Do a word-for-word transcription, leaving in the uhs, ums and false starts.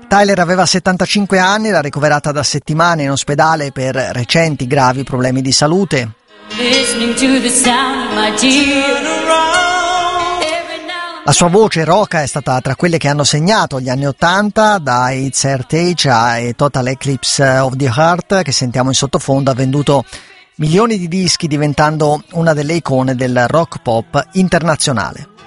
Tyler aveva settantacinque anni, era ricoverata da settimane in ospedale per recenti gravi problemi di salute. La sua voce roca è stata tra quelle che hanno segnato gli anni Ottanta, da It's Heritage a Total Eclipse of the Heart, che sentiamo in sottofondo, ha venduto milioni di dischi, diventando una delle icone del rock pop internazionale.